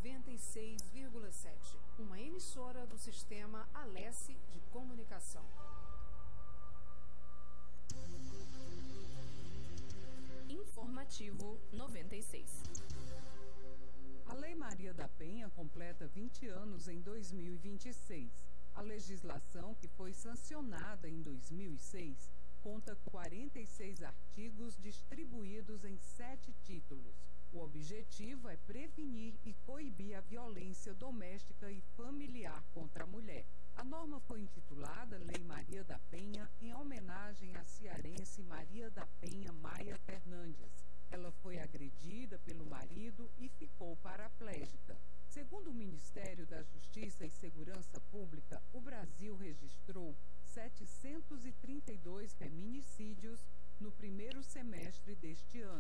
96,7, uma emissora do sistema Alesse de Comunicação. Informativo 96. A Lei Maria da Penha completa 20 anos em 2026. A legislação, que foi sancionada em 2006, conta 46 artigos distribuídos em 7 títulos. O objetivo é prevenir e coibir a violência doméstica e familiar contra a mulher. A norma foi intitulada Lei Maria da Penha em homenagem à cearense Maria da Penha Maia Fernandes.